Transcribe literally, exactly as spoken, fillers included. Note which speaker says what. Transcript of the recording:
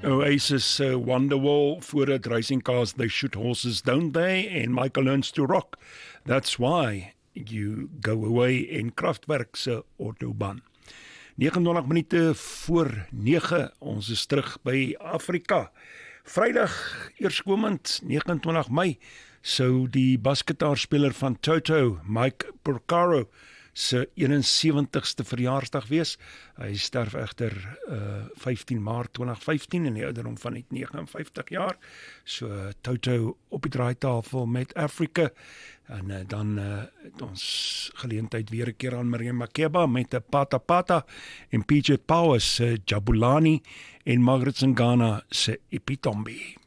Speaker 1: Oasis uh, Wonderwall voordat Racing Cars They Shoot Horses Don't They en Michael Learns to Rock. That's Why You Go Away en Kraftwerk se Autobahn. negenentwintig minute voor nege, ons is terug by Afrika. Vrydag eerskomend negenentwintig Mei sou die basgitaarspeler van Toto, Mike Porcaro, se eenensewentigste verjaarsdag wees. Hy sterf egter uh, vyftien Maart twintig vyftien in die ouderdom van net negenenvyftig jaar. So Toto op die draaitafel met Africa. En uh, dan uh, ons geleentheid weer 'n keer aan Miriam Makeba met 'n Pata Pata en P J Powers se Jabulani en Margaret Singana se Epitombi.